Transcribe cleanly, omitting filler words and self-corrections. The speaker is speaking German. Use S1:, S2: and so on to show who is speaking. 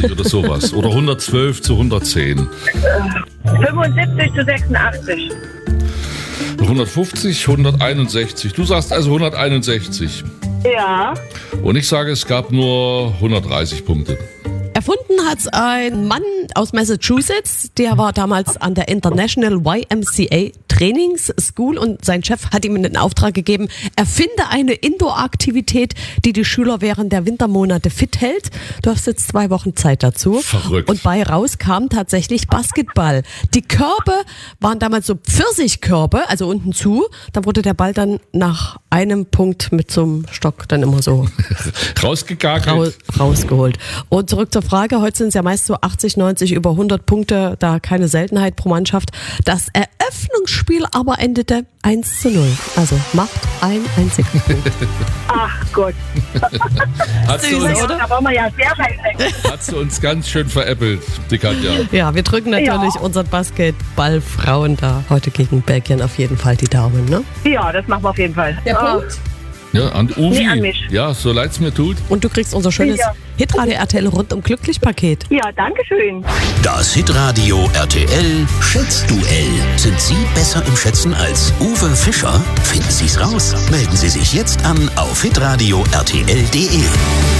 S1: 86 oder sowas. Oder 112 zu 110.
S2: 75 zu 86.
S1: 150, 161. Du sagst also 161.
S2: Ja.
S1: Und ich sage, es gab nur 130 Punkte.
S3: Erfunden hat's ein Mann aus Massachusetts, der war damals an der International YMCA Trainings School und sein Chef hat ihm in den Auftrag gegeben, erfinde eine Indoor-Aktivität, die die Schüler während der Wintermonate fit hält. Du hast jetzt 2 Wochen Zeit dazu.
S1: Verrückt.
S3: Und bei raus kam tatsächlich Basketball. Die Körbe waren damals so Pfirsichkörbe, also unten zu. Da wurde der Ball dann nach einem Punkt mit so einem Stock dann immer so
S1: Rausgegagelt.
S3: rausgeholt. Und zurück zur Frage, heute sind es ja meist so 80, 90, über 100 Punkte, da keine Seltenheit pro Mannschaft. Das Eröffnungsspiel aber endete 1:0. Also macht einen einzigen Punkt.
S2: Ach Gott.
S1: Hat sie,
S3: Süß,
S1: uns,
S3: oder?
S2: Da waren wir ja sehr weit weg.
S1: hat sie uns ganz schön veräppelt, die Katja.
S3: Ja, wir drücken natürlich unseren Basketballfrauen da heute gegen Belgien auf jeden Fall die Daumen, ne?
S2: Ja, das machen wir auf jeden Fall.
S3: Der Punkt.
S1: Ja, an Uvi.
S2: Nee, an mich.
S1: Ja, so leid's mir tut.
S3: Und du kriegst unser schönes
S2: Ja.
S3: Hitradio RTL rundum glücklich Paket.
S2: Ja, danke schön.
S4: Das Hitradio RTL Schätzduell. Sind Sie besser im Schätzen als Uwe Fischer? Finden Sie's raus. Melden Sie sich jetzt an auf hitradio rtl.de.